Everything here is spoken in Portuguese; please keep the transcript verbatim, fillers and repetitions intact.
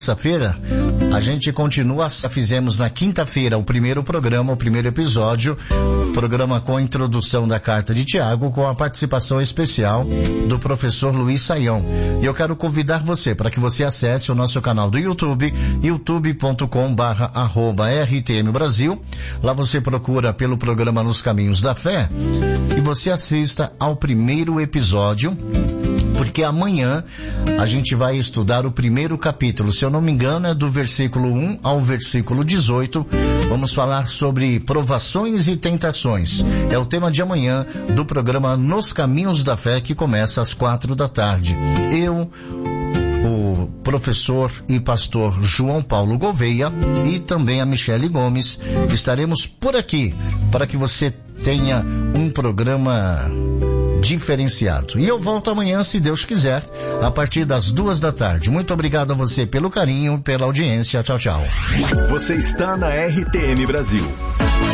Terça-feira, a gente continua, fizemos na quinta-feira o primeiro programa, o primeiro episódio, programa com a introdução da carta de Tiago, com a participação especial do professor Luiz Saião. E eu quero convidar você para que você acesse o nosso canal do YouTube, youtube ponto com barra arroba R T M Brasil. Lá você procura pelo programa Nos Caminhos da Fé e você assista ao primeiro episódio, porque amanhã a gente vai estudar o primeiro capítulo. Se eu não me engano, é do versículo um ao versículo dezoito. Vamos falar sobre provações e tentações. É o tema de amanhã do programa Nos Caminhos da Fé, que começa às quatro da tarde. Eu, o professor e pastor João Paulo Gouveia e também a Michele Gomes estaremos por aqui para que você tenha um programa diferenciado. E eu volto amanhã, se Deus quiser, a partir das duas da tarde. Muito obrigado a você pelo carinho, pela audiência. Tchau, tchau. Você está na R T M Brasil.